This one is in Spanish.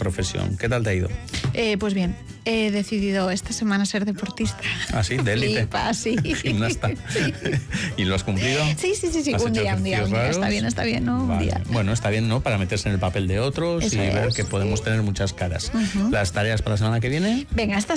profesión. ¿Qué tal te ha ido? Pues bien, he decidido esta semana ser deportista. ¿Ah, sí? ¿De élite? Flipa, sí. Gimnasta. Sí. ¿Y lo has cumplido? Sí. ¿Has Un hecho día. ejercicios Está bien, ¿no? Vale. Un día. Bueno, está bien, ¿no? Para meterse en el papel de otros Eso y ver es. que podemos tener muchas caras. ¿Las tareas para la semana que viene? Venga, esta